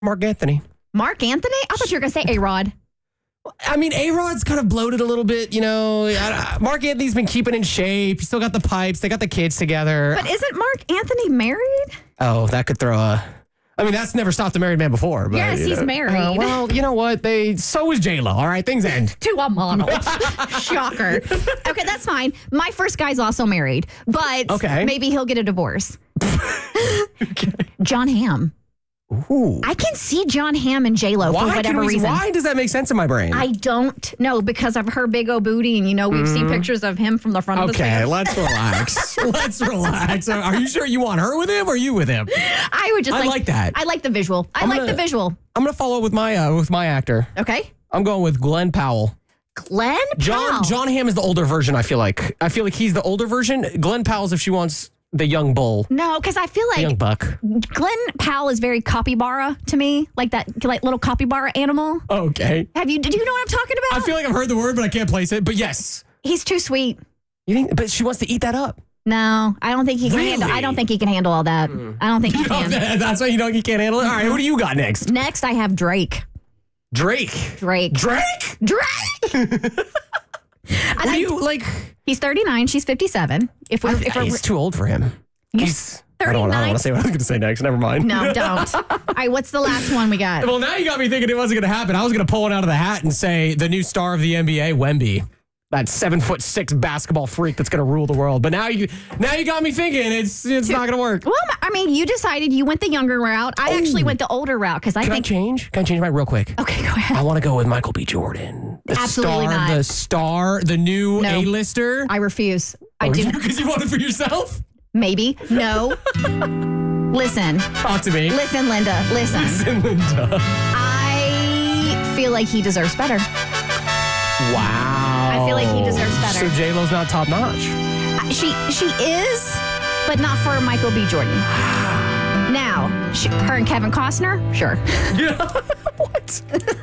Mark Anthony. Mark Anthony? I thought you were going to say A-Rod. I mean, A-Rod's kind of bloated a little bit, you know. Mark Anthony's been keeping in shape. He's still got the pipes. They got the kids together. But isn't Mark Anthony married? Oh, that could throw a... I mean, that's never stopped a married man before. But, Yes, he's married. Well, you know what? So is J-Lo, all right? Things end. To a model. Shocker. Okay, that's fine. My first guy's also married, but maybe he'll get a divorce. John Hamm. Ooh. I can see John Hamm and J-Lo for whatever reason. Why does that make sense in my brain? I don't know, because of her big old booty, and we've seen pictures of him from the front of the stands. Okay, let's relax. Let's relax. Are you sure you want her with him or you with him? I would just like that. I like the visual. I like the visual. I'm going to follow with my actor. Okay. I'm going with Glenn Powell. Glenn Powell? John Hamm is the older version, I feel like. I feel like he's the older version. Glenn Powell's if she wants the young bull. No, because I feel like young buck. Glenn Powell is very capybara to me, like that little capybara animal. Okay. Do you know what I'm talking about? I feel like I've heard the word, but I can't place it. But yes. He's too sweet. You think? But she wants to eat that up. No, I don't think he can handle. I don't think he can handle all that. I don't think he can. That's why you can't handle it. All right, who do you got next? Next, I have Drake. Drake. What do you like? He's 39. She's 57. He's too old for him. He's 39. I don't want to say what I was going to say next. Never mind. No, don't. All right, what's the last one we got? Well, now you got me thinking it wasn't going to happen. I was going to pull it out of the hat and say the new star of the NBA, Wemby. That 7'6" basketball freak that's going to rule the world. But now you got me thinking it's not going to work. Well, I mean, you decided you went the younger route. I actually went the older route because I think. Can I change mine real quick? Okay, go ahead. I want to go with Michael B. Jordan. Absolutely not. The new A-lister. I refuse. I do. Because you voted for yourself? Maybe. No. Listen. Talk to me. Listen, Linda. Listen. I feel like he deserves better. Wow. I feel like he deserves better. So J-Lo's not top notch. She is, but not for Michael B. Jordan. Now, her and Kevin Costner, sure. Yeah. What?